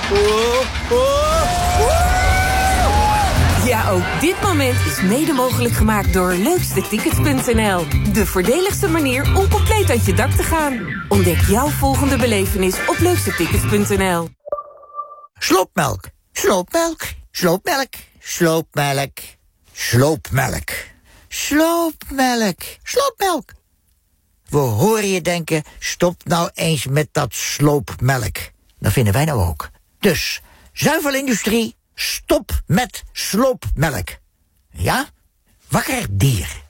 Ja, ook dit moment is mede mogelijk gemaakt door leukstetickets.nl. De voordeligste manier om compleet uit je dak te gaan. Ontdek jouw volgende belevenis op leukstetickets.nl. Sloopmelk, sloopmelk, sloopmelk, sloopmelk, sloopmelk, sloopmelk, sloopmelk. We horen je denken, stop nou eens met dat sloopmelk. Dat vinden wij nou ook. Dus, zuivelindustrie, stop met sloopmelk. Ja? Wakker dier.